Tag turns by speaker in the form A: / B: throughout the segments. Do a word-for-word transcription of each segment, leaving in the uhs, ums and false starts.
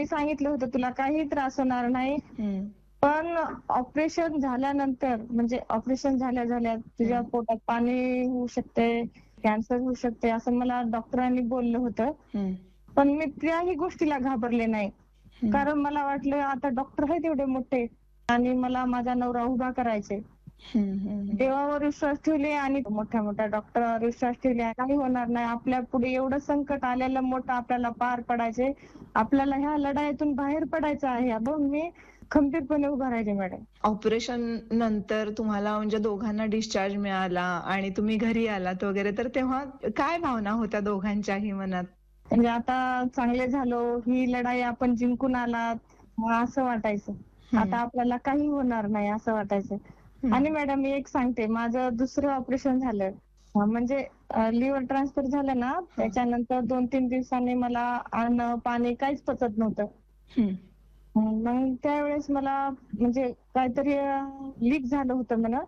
A: सांगितलं होतं तुला काही त्रास होणार नाही, पण ऑपरेशन झाल्यानंतर म्हणजे ऑपरेशन झाल्या झाल्या तुझ्या पोटात पाणी होऊ शकते, कॅन्सर होऊ शकते असं मला डॉक्टरांनी बोललं होतं. पण मी त्याही गोष्टीला घाबरले नाही, कारण मला वाटलं आता डॉक्टर आहेत एवढे मोठे आणि मला माझा नवरा उभा करायचे. देवावर विश्वास ठेवले आणि मोठ्या मोठ्या डॉक्टरांवर विश्वास ठेवले. काही होणार नाही, आपल्या पुढे एवढं संकट आलेलं मोठं आपल्याला पार पडायचे, आपल्याला ह्या लढाईतून बाहेर पडायचं आहे. म्हणून मी खंबीरपणे उभा राहिले मॅडम.
B: ऑपरेशन नंतर तुम्हाला म्हणजे दोघांना डिस्चार्ज मिळाला आणि तुम्ही घरी आलात वगैरे, तर तेव्हा काय भावना होत्या दोघांच्याही मनात?
A: म्हणजे आता चांगले झालो, ही लढाई आपण जिंकून आलात असं वाटायचं. आता आपल्याला काही होणार नाही असं वाटायचं. आणि मॅडम मी एक सांगते, माझं दुसरं ऑपरेशन झालं म्हणजे लिव्हर ट्रान्सफर झालं ना, त्याच्यानंतर दोन तीन दिवसांनी मला अन्न पाणी काहीच पचत नव्हतं. मग त्यावेळेस मला म्हणजे काहीतरी लीक झालं होतं म्हणा.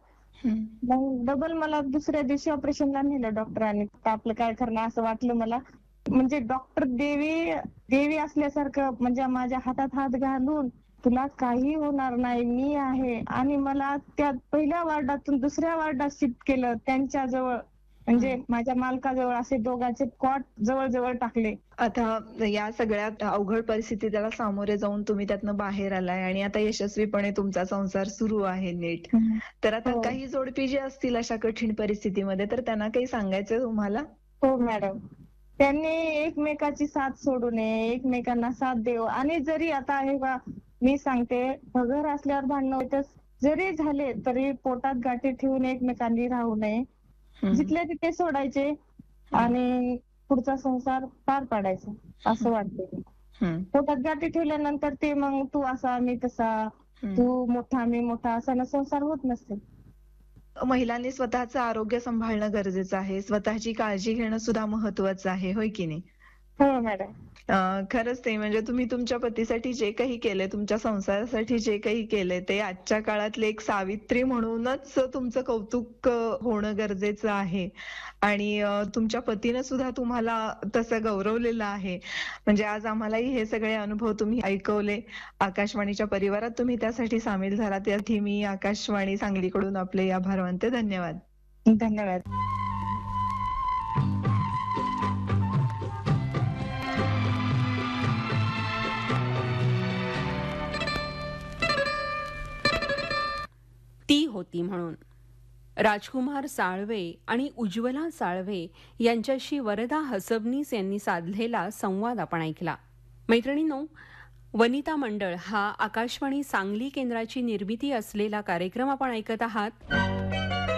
A: मग डबल मला दुसऱ्या दिवशी ऑपरेशनला नेलं डॉक्टरांनी. आपलं काय करणार असं वाटलं मला. म्हणजे डॉक्टर देवी देवी असल्यासारखं म्हणजे माझ्या हातात हात घालून तुला काही होणार नाही, मी आहे. आणि मला त्या पहिल्या वार्डातून दुसऱ्या वार्डात शिफ्ट केलं त्यांच्या जवळ, म्हणजे माझ्या मालकाजवळ. असे दोघांचे कॉट जवळ जवळ टाकले.
B: आता या सगळ्या अवघड परिस्थितीला सामोरे जाऊन तुम्ही त्यातनं बाहेर आलाय आणि आता यशस्वीपणे तुमचा संसार सुरू आहे नीट. तर आता काही जोडपी जे असतील अशा कठीण परिस्थितीमध्ये, तर त्यांना काही सांगायचंय तुम्हाला?
A: हो मॅडम, त्यांनी एकमेकाची साथ सोडू नये, एकमेकांना साथ देऊ. आणि जरी आता आहे बा मी सांगते, घर असल्यावर भांडणं होतच, जरी झाले तरी पोटात गाठी ठेवून एकमेकांनी राहू नये. जिथल्या तिथे सोडायचे आणि पुढचा संसार पार पाडायचा असं वाटतं. पोटात गाठी ठेवल्यानंतर ते मग तू असा मी तसा, तू मोठा मी मोठा असा संसार होत नसते.
B: महिलांनी स्वतःचं आरोग्य सांभाळणं गरजेचं आहे, स्वतःची काळजी घेणं सुद्धा महत्वाचं आहे, होय की नाही?
A: हो मॅडम.
B: खरंच ते म्हणजे तुम्ही तुमच्या पतीसाठी जे काही केलंय, तुमच्या संसारासाठी जे काही केलंय, ते आजच्या काळातले एक सावित्री म्हणूनच तुमचं कौतुक होणं गरजेचं आहे. आणि तुमच्या पतीनं सुद्धा तुम्हाला तसं गौरवलेलं आहे. म्हणजे आज आम्हालाही हे सगळे अनुभव तुम्ही ऐकवले, आकाशवाणीच्या परिवारात तुम्ही त्यासाठी सामील झालात, त्यासाठी मी आकाशवाणी सांगलीकडून आपले आभार मानते. धन्यवाद.
A: धन्यवाद.
C: ती होती म्हणून राजकुमार साळवे आणि उज्ज्वला साळवे यांच्याशी वरदा हसबनीस यांनी साधलेला संवाद आपण ऐकला. मैत्रिणींनो, वनिता मंडळ हा आकाशवाणी सांगली केंद्राची निर्मिती असलेला कार्यक्रम आपण ऐकत आहात.